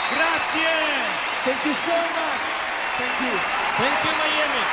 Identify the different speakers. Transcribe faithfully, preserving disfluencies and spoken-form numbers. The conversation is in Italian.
Speaker 1: Grazie!
Speaker 2: Thank you so much. Thank you.
Speaker 3: Thank you, Miami.